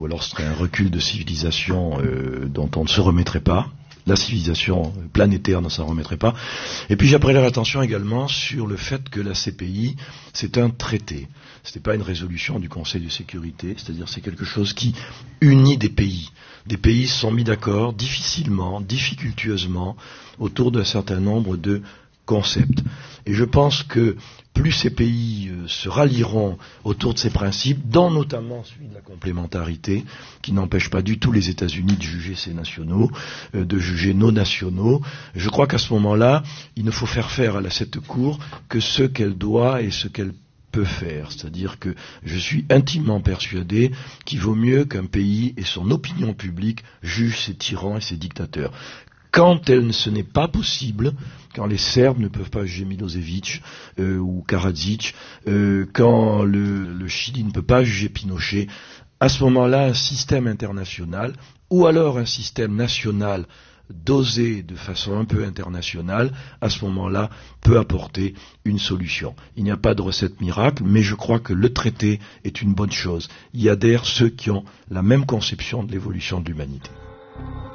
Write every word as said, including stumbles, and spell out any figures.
ou alors ce serait un recul de civilisation euh, dont on ne se remettrait pas. La civilisation planétaire ne s'en remettrait pas. Et puis j'appellerai l'attention également sur le fait que la C P I, c'est un traité. Ce n'est pas une résolution du Conseil de sécurité, c'est-à-dire c'est quelque chose qui unit des pays. Des pays se sont mis d'accord difficilement, difficultueusement, autour d'un certain nombre de concepts. Et je pense que plus ces pays euh, se rallieront autour de ces principes, dont notamment celui de la complémentarité, qui n'empêche pas du tout les États-Unis de juger ces nationaux, euh, de juger nos nationaux, je crois qu'à ce moment-là, il ne faut faire faire à la, cette Cour que ce qu'elle doit et ce qu'elle peut faire. C'est-à-dire que je suis intimement persuadé qu'il vaut mieux qu'un pays et son opinion publique jugent ses tyrans et ses dictateurs. Quand elle, ce n'est pas possible, quand les Serbes ne peuvent pas juger Milosevic euh, ou Karadzic, euh, quand le, le Chili ne peut pas juger Pinochet, à ce moment-là, un système international, ou alors un système national dosé de façon un peu internationale, à ce moment-là, peut apporter une solution. Il n'y a pas de recette miracle, mais je crois que le traité est une bonne chose. Y adhèrent ceux qui ont la même conception de l'évolution de l'humanité.